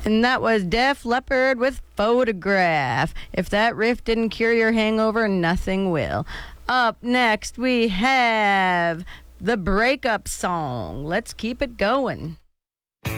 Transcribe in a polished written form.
And that was Def Leppard with Photograph. If that riff didn't cure your hangover, nothing will. Up next, we have the breakup song. Let's keep it going.